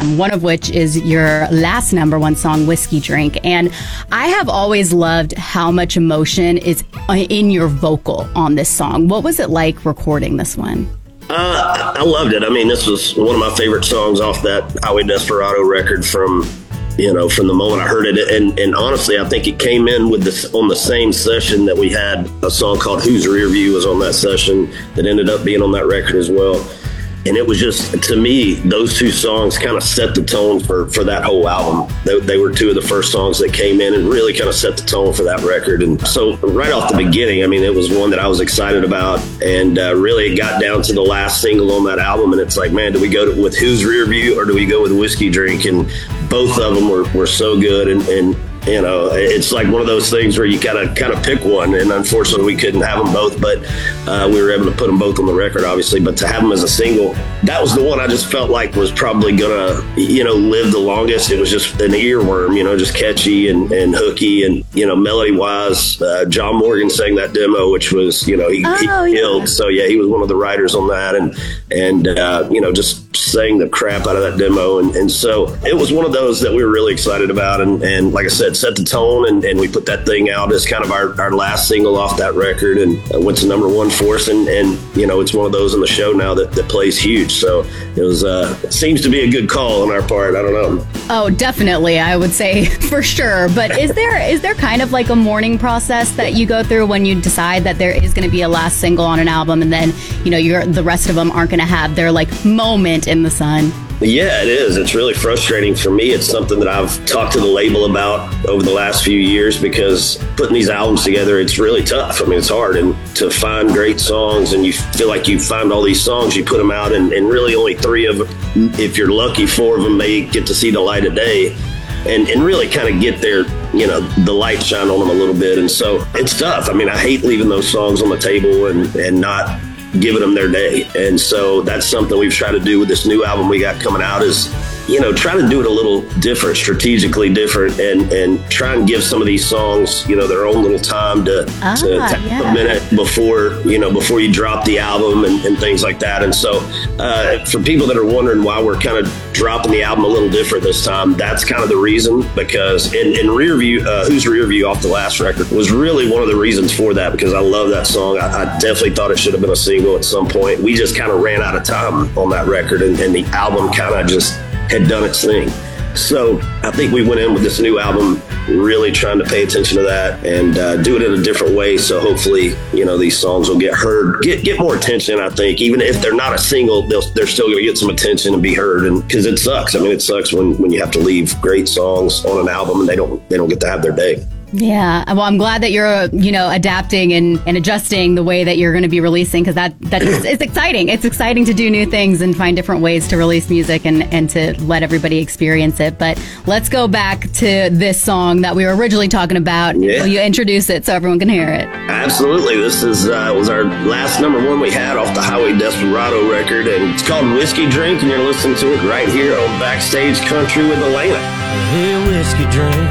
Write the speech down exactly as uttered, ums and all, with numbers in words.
one of which is your last number one song, Whiskey Drink. And I have always loved how much emotion is in your vocal on this song. What was it like recording this one? Uh, I loved it. I mean, this was one of my favorite songs off that Highway Desperado record from, you know, from the moment I heard it. And, and honestly, I think it came in with this on the same session that we had a song called Whose Rear View was on that session that ended up being on that record as well. And it was just, to me, those two songs kind of set the tone for, for that whole album. They, they were two of the first songs that came in and really kind of set the tone for that record. And so right off the beginning, I mean, it was one that I was excited about. And uh, really it got down to the last single on that album. And it's like, man, do we go to, with Whose Rear View or do we go with Whiskey Drink? And both of them were, were so good. And, and you know, it's like one of those things where you gotta kind of pick one, and unfortunately we couldn't have them both, but uh, we were able to put them both on the record, obviously. But to have them as a single, that was the one I just felt like was probably gonna, you know, live the longest. It was just an earworm, you know, just catchy and, and hooky, and you know, melody wise, uh, John Morgan sang that demo, which was, you know, he, oh, he yeah. killed. So yeah, he was one of the writers on that, and and uh, you know, just sang the crap out of that demo, and, and so it was one of those that we were really excited about, and, and like I said, set the tone, and, and we put that thing out as kind of our, our last single off that record, and uh, went to number one for us, and, and you know, it's one of those on the show now that, that plays huge, so it was uh it seems to be a good call on our part. I don't know. Oh, definitely, I would say for sure. But is there is there kind of like a mourning process that you go through when you decide that there is going to be a last single on an album, and then, you know, you're the rest of them aren't going to have their like moment in the sun? Yeah, it is. It's really frustrating for me. It's something that I've talked to the label about over the last few years, because putting these albums together, it's really tough. I mean, it's hard, and to find great songs, and you feel like you find all these songs, you put them out, and, and really only three of them, if you're lucky, four of them may get to see the light of day, and, and really kind of get their, you know, the light shine on them a little bit. And so it's tough. I mean, I hate leaving those songs on the table and, and not giving them their day. And so that's something we've tried to do with this new album we got coming out, is, you know, try to do it a little different, strategically different, and, and try and give some of these songs, you know, their own little time to, ah, to take yeah. a minute before, you know, before you drop the album, and, and things like that. And so uh, for people that are wondering why we're kind of dropping the album a little different this time, that's kind of the reason, because in, in Rear View, uh, Whose Rear View off the last record was really one of the reasons for that, because I love that song. I, I definitely thought it should have been a single at some point. We just kind of ran out of time on that record, and, and the album kind of just had done its thing. So I think we went in with this new album really trying to pay attention to that, and uh, do it in a different way. So hopefully, you know, these songs will get heard, get get more attention. I think even if they're not a single, they'll, they're still going to get some attention and be heard. And because it sucks, I mean, it sucks when, when you have to leave great songs on an album and they don't they don't get to have their day. Yeah, well, I'm glad that you're, you know, adapting and, and adjusting the way that you're going to be releasing, because that that is, it's exciting. It's exciting to do new things and find different ways to release music, and, and to let everybody experience it. But let's go back to this song that we were originally talking about. Yeah. Will you introduce it so everyone can hear it? Absolutely. This is uh, was our last number one we had off the Highway Desperado record, and it's called Whiskey Drink, and you're listening to it right here on Backstage Country with Elena. Hey, whiskey drink,